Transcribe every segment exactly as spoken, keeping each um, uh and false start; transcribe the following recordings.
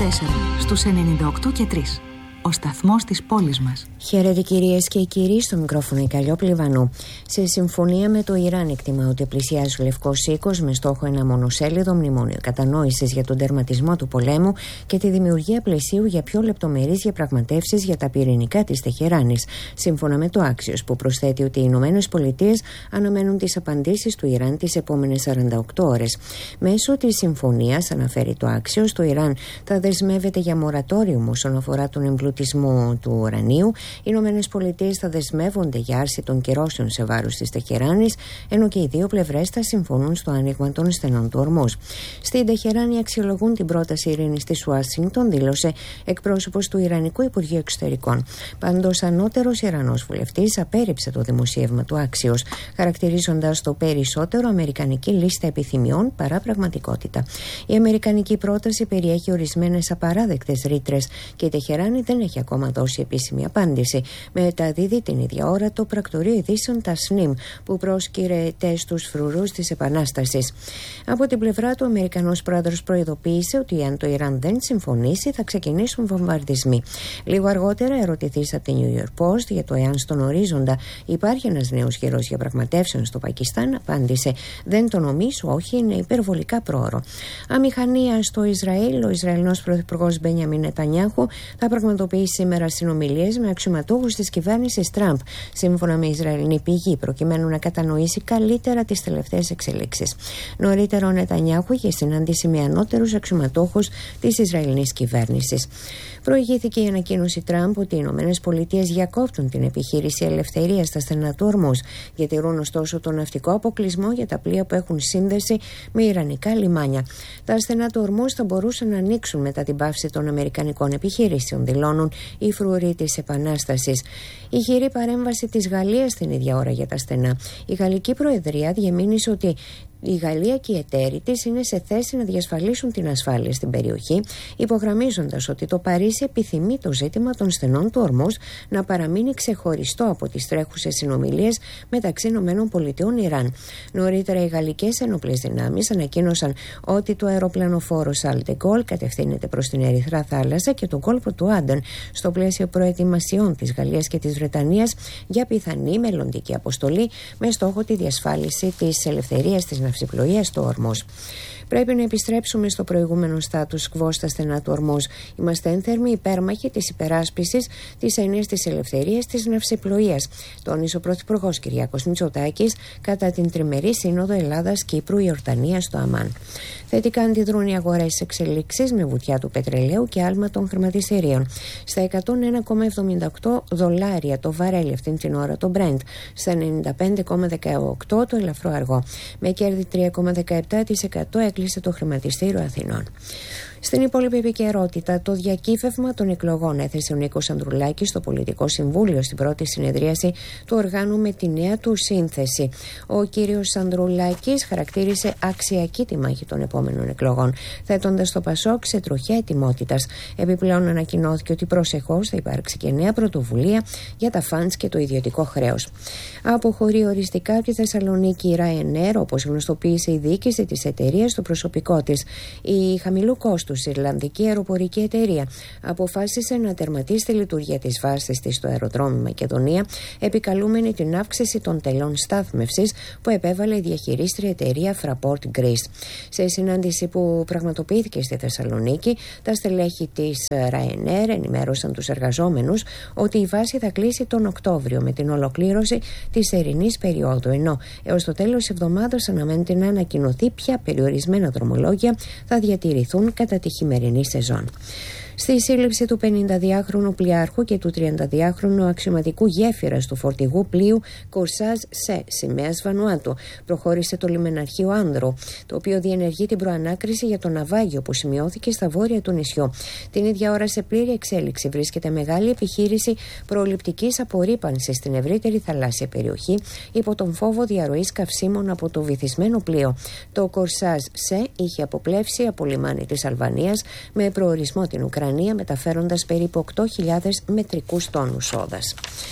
τέσσερα στους ενενήντα οκτώ και τρία. Ο σταθμός της πόλης μας. Χαίρετε κυρίες και κύριοι, στο μικρόφωνο η Καλλιόπη Λιβανού. Σε συμφωνία με το Ιράν εκτιμά ότι πλησιάζει ο Λευκός Οίκος με στόχο ένα μονοσέλιδο μνημόνιο κατανόησης για τον τερματισμό του πολέμου και τη δημιουργία πλαισίου για πιο λεπτομερείς διαπραγματεύσεις για τα πυρηνικά της Τεχεράνης. Σύμφωνα με το Άξιος, που προσθέτει ότι οι Ηνωμένες Πολιτείες αναμένουν τις απαντήσεις του Ιράν τις επόμενες σαράντα οκτώ ώρες. Μέσω της συμφωνίας, αναφέρει το Άξιος, το Ιράν θα δεσμεύεται για μορατόριουμ όσον αφορά τον εμπλουτισμό του ουρανίου. Οι Ηνωμένες Πολιτείες θα δεσμεύονται για άρση των κυρώσεων σε βάρος της Τεχεράνης, ενώ και οι δύο πλευρές θα συμφωνούν στο άνοιγμα των στενών του ορμούς. Στην Τεχεράνη αξιολογούν την πρόταση ειρήνης της Ουάσιγκτον, δήλωσε εκπρόσωπος του Ιρανικού Υπουργείου Εξωτερικών. Πάντως, ανώτερος Ιρανός βουλευτής απέρριψε το δημοσίευμα του Άξιος, χαρακτηρίζοντας το περισσότερο αμερικανική λίστα επιθυμιών παρά πραγματικότητα. Η αμερικανική πρόταση περιέχει ορισμένες απαράδεκτες ρήτρες και η Τεχεράνη δεν έχει ακόμα δώσει επίσημη απάντηση. Μεταδίδει την ίδια ώρα το πρακτορείο ειδήσεων Tasnim, που προσκυρεται στους φρουρούς της Επανάστασης. Από την πλευρά του, ο Αμερικανός πρόεδρος προειδοποίησε ότι αν το Ιράν δεν συμφωνήσει θα ξεκινήσουν βομβαρδισμοί. Λίγο αργότερα, ερωτηθής από την New York Post για το εάν στον ορίζοντα υπάρχει ένας νέος γύρος διαπραγματεύσεων στο Πακιστάν, απάντησε: «Δεν το νομίζω, όχι, είναι υπερβολικά πρόωρο». Αμηχανία στο Ισραήλ, ο Ισραηλινός πρωθυπουργός Μπένιαμιν Νετανιάχου θα πραγματοποιήσει σήμερα συνομιλίες με αξιωματούχους της κυβέρνησης Τραμπ, σύμφωνα με Ισραηλινή πηγή, προκειμένου να κατανοήσει καλύτερα τις τελευταίες εξελίξεις. Νωρίτερα, ο Νετανιάχου είχε συνάντηση με ανώτερους αξιωματούχους της Ισραηλινής κυβέρνησης. Προηγήθηκε η ανακοίνωση Τραμπ ότι οι Ηνωμένες Πολιτείες διακόπτουν την επιχείρηση ελευθερίας στα στενά του Ορμούζ. Διατηρούν ωστόσο τον ναυτικό αποκλεισμό για τα πλοία που έχουν σύνδεση με ιρανικά λιμάνια. Τα στενά του Ορμούζ θα μπορούσαν να ανοίξουν μετά την πάυση των αμερικανικών επιχειρήσεων, δηλώνουν οι φρουροί της Επανάστασης. Η χειρή παρέμβαση της Γαλλίας την ίδια ώρα για τα στενά. Η Γαλλική Προεδρία διεμήνυσε ότι η Γαλλία και οι εταίροι της είναι σε θέση να διασφαλίσουν την ασφάλεια στην περιοχή, υπογραμμίζοντας ότι το Παρίσι επιθυμεί το ζήτημα των στενών του Ορμούζ να παραμείνει ξεχωριστό από τις τρέχουσες συνομιλίες μεταξύ ΗΠΑ και Ιράν. Νωρίτερα, οι γαλλικές ενόπλες δυνάμεις ανακοίνωσαν ότι το αεροπλανοφόρο Charles de Gaulle κατευθύνεται προς την Ερυθρά Θάλασσα και τον κόλπο του Άντεν, στο πλαίσιο προετοιμασιών της Γαλλίας και της Βρετανίας για πιθανή μελλοντική αποστολή με στόχο τη διασφάλιση της ελευθερίας της ναυσιπλοείας στο Ορμούζ. Πρέπει να επιστρέψουμε στο προηγούμενο status quo στα στενά του Ορμούζ. Είμαστε ένθερμοι υπέρμαχοι της υπεράσπισης της έννοιας της ελευθερίας της ναυσιπλοείας, τόνισε ο Πρωθυπουργός Κυριάκος Μητσοτάκης κατά την τριμερή σύνοδο Ελλάδας-Κύπρου-Ιορδανίας στο Αμάν. Θετικά αντιδρούν οι αγορές εξελίξεις με βουτιά του πετρελαίου και άλμα των χρηματιστηρίων. Στα εκατόν ένα κόμμα εβδομήντα οκτώ δολάρια το βαρέλι αυτήν την ώρα το Brent, στα ενενήντα πέντε κόμμα δεκαοκτώ το ελαφρό αργό. Με κέρδη τρία κόμμα δεκαεπτά τοις εκατό έκλεισε το χρηματιστήριο Αθηνών. Στην υπόλοιπη επικαιρότητα, το διακύβευμα των εκλογών έθεσε ο Νίκος Ανδρουλάκης στο Πολιτικό Συμβούλιο στην πρώτη συνεδρίαση του οργάνου με τη νέα του σύνθεση. Ο κύριος Ανδρουλάκης χαρακτήρισε αξιακή τη μάχη των επόμενων εκλογών, θέτοντας το Πασόκ σε τροχιά ετοιμότητας. Επιπλέον, ανακοινώθηκε ότι προσεχώς θα υπάρξει και νέα πρωτοβουλία για τα φαντς και το ιδιωτικό χρέος. Αποχωρεί οριστικά από τη Θεσσαλονίκη η Ryanair, όπως γνωστοποίησε η διοίκηση της εταιρείας στο προσωπικό της. Η χαμηλού κόστου η Ιρλανδική αεροπορική εταιρεία αποφάσισε να τερματίσει τη λειτουργία της βάσης της στο αεροδρόμιο Μακεδονία, επικαλούμενη την αύξηση των τελών στάθμευσης που επέβαλε η διαχειρίστρια εταιρεία Fraport Greece. Σε συνάντηση που πραγματοποιήθηκε στη Θεσσαλονίκη, τα στελέχη της Ryanair ενημέρωσαν τους εργαζόμενους ότι η βάση θα κλείσει τον Οκτώβριο με την ολοκλήρωση της ερηνής περίοδου, ενώ έως το τέλος της εβδομάδας αναμένεται να ανακοινωθεί ποια περιορισμένα δρομολόγια θα διατηρηθούν κατά τη χειμερινή σεζόν. Στη σύλληψη του πενηνταδυάχρονου πλοιάρχου και του τριανταδυάχρονου αξιωματικού γέφυρας του φορτηγού πλοίου Κορσάζ Σε, σημαίας Βανουάτου, προχώρησε το λιμεναρχείο Άνδρο, το οποίο διενεργεί την προανάκριση για το ναυάγιο που σημειώθηκε στα βόρεια του νησιού. Την ίδια ώρα, σε πλήρη εξέλιξη βρίσκεται μεγάλη επιχείρηση προληπτικής απορρίπανσης στην ευρύτερη θαλάσσια περιοχή, υπό τον φόβο διαρροής καυσίμων από το βυθισμένο πλοίο. Το Κορσάζ Σε είχε αποπλέψει από λιμάνι της Αλβανίας με προορισμό την Ουκρανία, μεταφέροντας περίπου οκτώ χιλιάδες μετρικούς τόνους σόδας.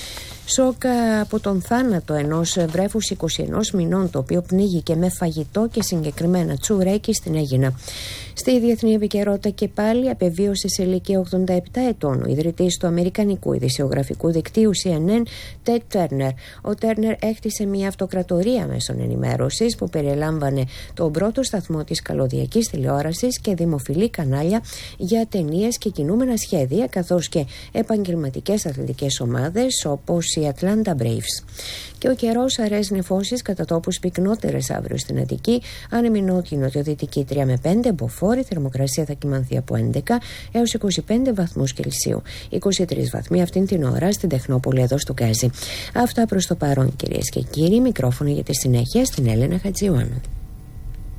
Σοκ από τον θάνατο ενός βρέφους είκοσι ενός μηνών, το οποίο πνίγηκε με φαγητό και συγκεκριμένα τσουρέκι στην Αίγινα. Στη διεθνή επικαιρότητα και πάλι απεβίωσε σε ηλικία ογδόντα επτά ετών ο ιδρυτής του αμερικανικού ειδησιογραφικού δικτύου σι εν εν, Ted Turner. Ο Turner έκτισε μια αυτοκρατορία μέσων ενημέρωσης που περιλάμβανε τον πρώτο σταθμό της καλωδιακής τηλεόρασης και δημοφιλή κανάλια για ταινίες και κινούμενα σχέδια, καθώς και επαγγελματικές αθλητικές ομάδες όπως η Atlanta Braves. Και ο καιρός, αραιές νεφώσεις κατά τόπους πυκνότερες αύριο στην Αττική, άνεμη νοτιοδυτική τρία με πέντε, μποφόρ, η θερμοκρασία θα κυμανθεί από έντεκα έως είκοσι πέντε βαθμούς Κελσίου. είκοσι τρεις βαθμοί αυτήν την ώρα στην Τεχνόπολη εδώ στο Γκάζι. Αυτά προς το παρόν, κυρίες και κύριοι. Μικρόφωνο για τη συνέχεια στην Έλενα Χατζιωάννου.